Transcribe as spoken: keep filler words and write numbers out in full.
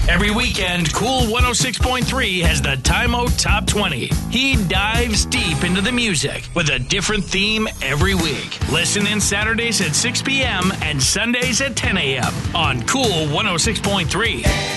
Every weekend, Cool one oh six point three has the Time Out Top twenty. He dives deep into the music with a different theme every week. Listen in Saturdays at six p.m. and Sundays at ten a.m. on Cool one oh six point three.